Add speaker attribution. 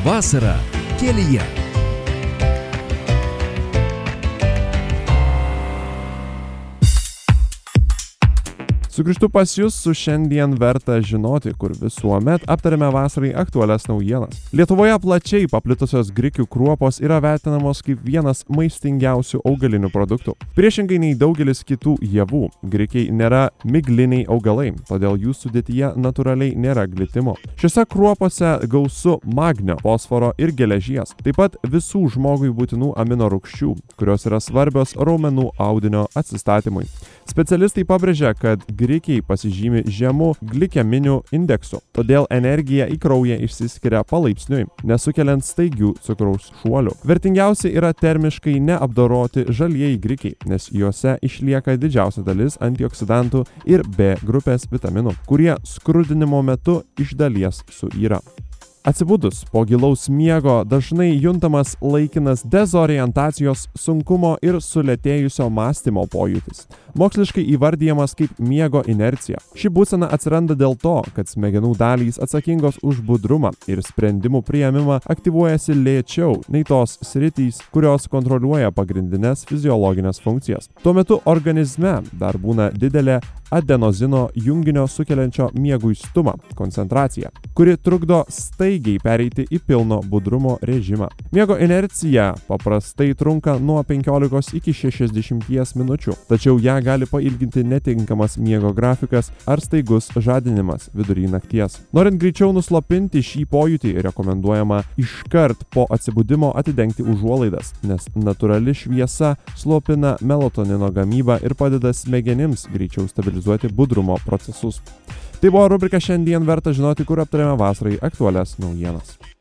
Speaker 1: Vasara kelyje. Sugrįžtu pas jūs su šiandien verta žinoti, kur visuomet aptarėme vasarai aktualias naujienas. Lietuvoje plačiai paplitusios grikių kruopos yra vertinamos kaip vienas maistingiausių augalinių produktų. Priešingai nei daugelis kitų javų, grikiai nėra migliniai augalai, todėl jų sudėtyje natūraliai nėra glitimo. Šiose kruopose gausu magnio, fosforo ir geležies, taip pat visų žmogui būtinų amino rūgščių, kurios yra svarbios raumenų audinio atsistatymui. Specialistai pabrėžia, kad grikiai pasižymi žemu glikeminiu indeksu, todėl energija į kraują išsiskiria palaipsniui, nesukeliant staigių cukraus šuolių. Vertingiausi yra termiškai neapdoroti žalieji grikiai, nes juose išlieka didžiausia dalis antioksidantų ir B grupės vitaminų, kurie skrudinimo metu iš dalies suyra. Atsibudus po gilaus miego dažnai juntamas laikinas dezorientacijos, sunkumo ir sulėtėjusio mąstymo pojūtis. Moksliškai įvardijamas kaip miego inercija. Ši būsena atsiranda dėl to, kad smegenų dalys atsakingos už budrumą ir sprendimų priėmimą aktyvuojasi lėčiau nei tos sritys, kurios kontroliuoja pagrindinės fiziologinės funkcijas. Tuo metu organizme dar būna didelė adenozino junginio sukeliančio mieguistumą koncentracija, kuri trukdo staigiai pereiti į pilno budrumo režimą. Miego inercija paprastai trunka nuo 15 iki 60 minučių, tačiau ją gali pailginti netinkamas miego grafikas ar staigus žadinimas vidury nakties. Norint greičiau nuslopinti šį pojūtį, rekomenduojama iškart po atsibudimo atidengti užuolaidas, nes natūrali šviesa slopina melatonino gamybą ir padeda smegenims greičiau stabilizuoti budrumo procesus. Tai buvo rubrika Šiandien verta žinoti, kur aptarėme vasarai aktualias naujienas.